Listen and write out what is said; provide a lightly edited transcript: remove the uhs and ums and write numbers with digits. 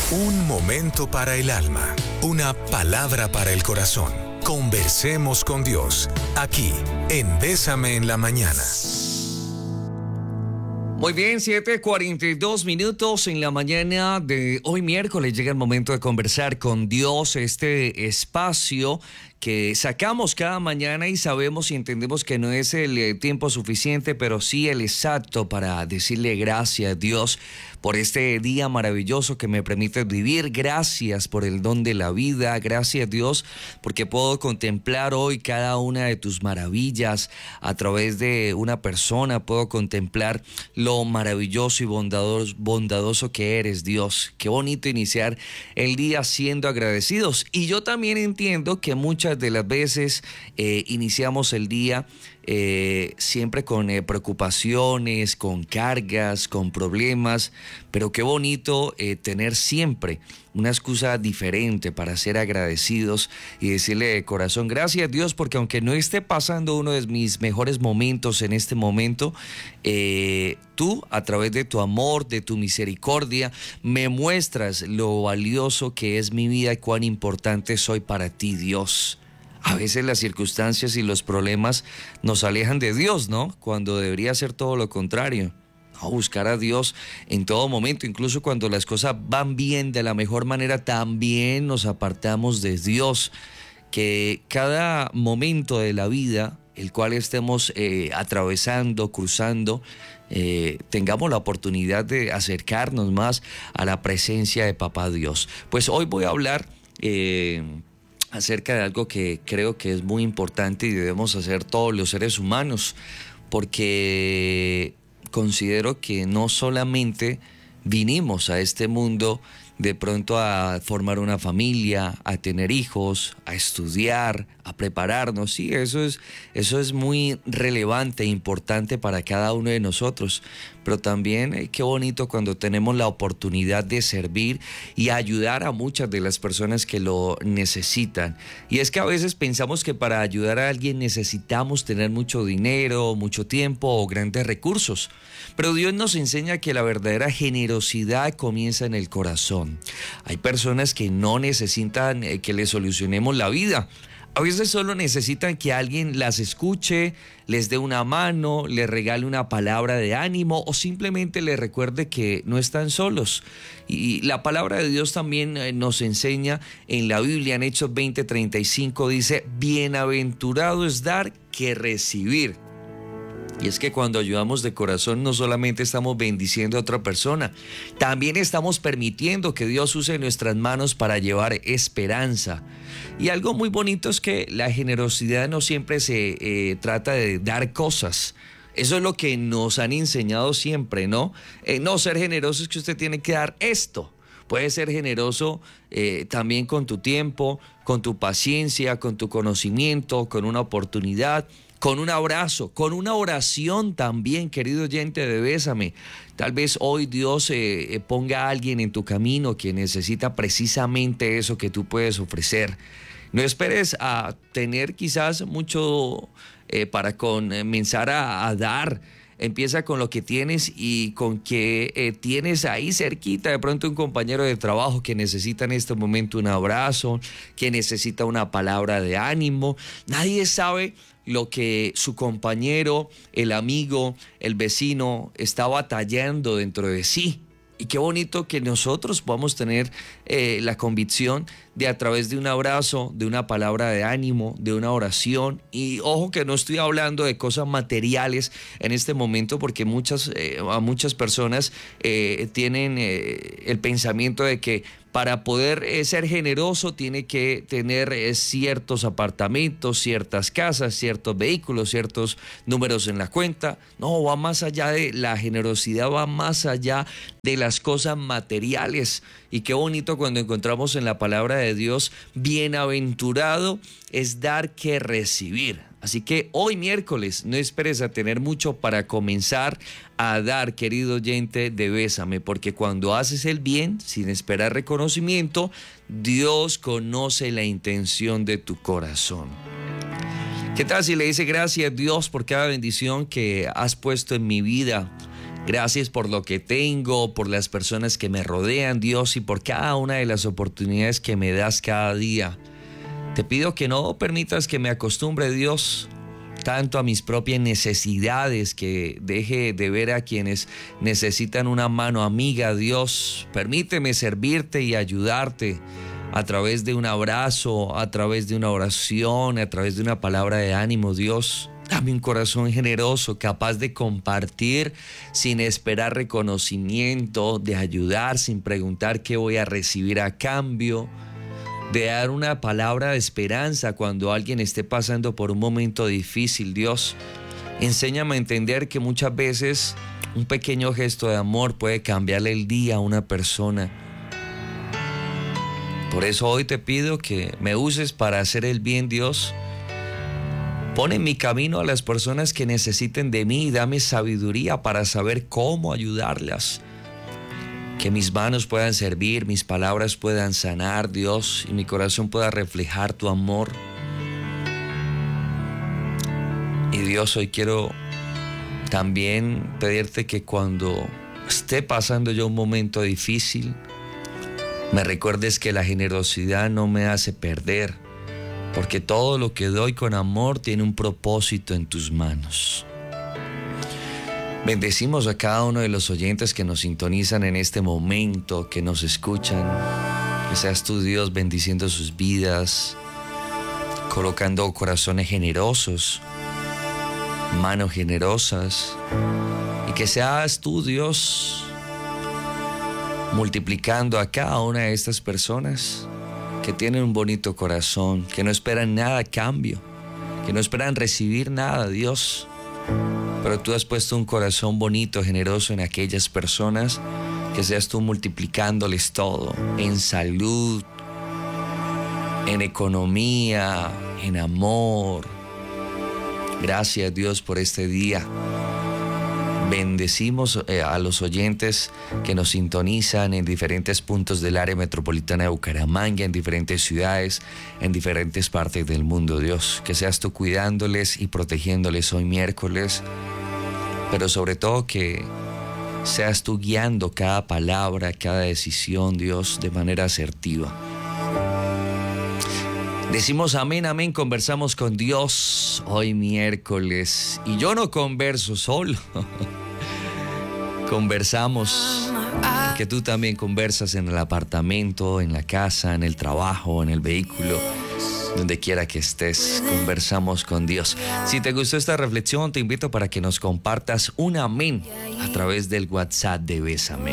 Un momento para el alma, una palabra para el corazón. Conversemos con Dios, aquí en Bésame en la Mañana. Muy bien, 7:42 en la mañana de hoy miércoles. Llega el momento de conversar con Dios, este espacio que sacamos cada mañana y sabemos y entendemos que no es el tiempo suficiente, pero sí el exacto para decirle gracias a Dios por este día maravilloso que me permite vivir. Gracias por el don de la vida. Gracias, Dios, porque puedo contemplar hoy cada una de tus maravillas a través de una persona. Puedo contemplar lo maravilloso y bondadoso que eres, Dios. Qué bonito iniciar el día siendo agradecidos. Y yo también entiendo que muchas de las veces iniciamos el día siempre con preocupaciones, con cargas, con problemas, pero qué bonito tener siempre una excusa diferente para ser agradecidos y decirle de corazón gracias, Dios, porque aunque no esté pasando uno de mis mejores momentos en este momento, tú a través de tu amor, de tu misericordia, me muestras lo valioso que es mi vida y cuán importante soy para ti, Dios. A veces las circunstancias y los problemas nos alejan de Dios, ¿no? Cuando debería ser todo lo contrario. No, buscar a Dios en todo momento, incluso cuando las cosas van bien de la mejor manera, también nos apartamos de Dios. Que cada momento de la vida, el cual estemos atravesando, cruzando, tengamos la oportunidad de acercarnos más a la presencia de Papá Dios. Pues hoy voy a hablar acerca de algo que creo que es muy importante y debemos hacer todos los seres humanos, porque considero que no solamente vinimos a este mundo de pronto a formar una familia, a tener hijos, a estudiar, a prepararnos. Sí, eso es muy relevante e importante para cada uno de nosotros. Pero también qué bonito cuando tenemos la oportunidad de servir y ayudar a muchas de las personas que lo necesitan. Y es que a veces pensamos que para ayudar a alguien necesitamos tener mucho dinero, mucho tiempo o grandes recursos. Pero Dios nos enseña que la verdadera generosidad comienza en el corazón. Hay personas que no necesitan que les solucionemos la vida. A veces solo necesitan que alguien las escuche, les dé una mano, les regale una palabra de ánimo o simplemente les recuerde que no están solos. Y la palabra de Dios también nos enseña en la Biblia, en Hechos 20:35, dice: bienaventurado es dar que recibir. Y es que cuando ayudamos de corazón no solamente estamos bendiciendo a otra persona, también estamos permitiendo que Dios use nuestras manos para llevar esperanza. Y algo muy bonito es que la generosidad no siempre se trata de dar cosas. Eso es lo que nos han enseñado siempre, ¿no? No, ser generoso es que usted tiene que dar esto. Puedes ser generoso también con tu tiempo, con tu paciencia, con tu conocimiento, con una oportunidad, con un abrazo, con una oración también, querido oyente de Bésame. Tal vez hoy Dios ponga a alguien en tu camino que necesita precisamente eso que tú puedes ofrecer. No esperes a tener quizás mucho para comenzar a dar. Empieza con lo que tienes y con que tienes ahí cerquita de pronto un compañero de trabajo que necesita en este momento un abrazo, que necesita una palabra de ánimo. Nadie sabe lo que su compañero, el amigo, el vecino está batallando dentro de sí. Y qué bonito que nosotros podamos tener la convicción de a través de un abrazo, de una palabra de ánimo, de una oración. Y ojo que no estoy hablando de cosas materiales en este momento, porque a muchas personas tienen el pensamiento de que para poder ser generoso tiene que tener ciertos apartamentos, ciertas casas, ciertos vehículos, ciertos números en la cuenta. No, va más allá de la generosidad, va más allá de las cosas materiales. Y qué bonito cuando encontramos en la palabra de Dios: bienaventurado es dar que recibir. Así que hoy miércoles no esperes a tener mucho para comenzar a dar, querido oyente de Bésame, porque cuando haces el bien sin esperar reconocimiento, Dios conoce la intención de tu corazón. ¿Qué tal si le dice gracias, Dios, por cada bendición que has puesto en mi vida? Gracias por lo que tengo, por las personas que me rodean, Dios, y por cada una de las oportunidades que me das cada día. Te pido que no permitas que me acostumbre, Dios, tanto a mis propias necesidades, que deje de ver a quienes necesitan una mano amiga, Dios. Permíteme servirte y ayudarte a través de un abrazo, a través de una oración, a través de una palabra de ánimo, Dios. Dame un corazón generoso, capaz de compartir sin esperar reconocimiento, de ayudar sin preguntar qué voy a recibir a cambio, de dar una palabra de esperanza cuando alguien esté pasando por un momento difícil, Dios. Enséñame a entender que muchas veces un pequeño gesto de amor puede cambiarle el día a una persona. Por eso hoy te pido que me uses para hacer el bien, Dios. Pon en mi camino a las personas que necesiten de mí y dame sabiduría para saber cómo ayudarlas. Que mis manos puedan servir, mis palabras puedan sanar, Dios, y mi corazón pueda reflejar tu amor. Y Dios, hoy quiero también pedirte que cuando esté pasando yo un momento difícil, me recuerdes que la generosidad no me hace perder, porque todo lo que doy con amor tiene un propósito en tus manos. Bendecimos a cada uno de los oyentes que nos sintonizan en este momento, que nos escuchan. Que seas tú, Dios, bendiciendo sus vidas, colocando corazones generosos, manos generosas. Y que seas tú, Dios, multiplicando a cada una de estas personas que tienen un bonito corazón, que no esperan nada a cambio, que no esperan recibir nada, Dios. Pero tú has puesto un corazón bonito, generoso en aquellas personas, que seas tú multiplicándoles todo, en salud, en economía, en amor. Gracias, Dios, por este día. Bendecimos a los oyentes que nos sintonizan en diferentes puntos del área metropolitana de Bucaramanga, en diferentes ciudades, en diferentes partes del mundo, Dios. Que seas tú cuidándoles y protegiéndoles hoy miércoles, pero sobre todo que seas tú guiando cada palabra, cada decisión, Dios, de manera asertiva. Decimos amén, amén, conversamos con Dios hoy miércoles. Y yo no converso solo. Conversamos, que tú también conversas en el apartamento, en la casa, en el trabajo, en el vehículo, donde quiera que estés. Conversamos con Dios. Si te gustó esta reflexión, te invito para que nos compartas un amén a través del WhatsApp de Bésame.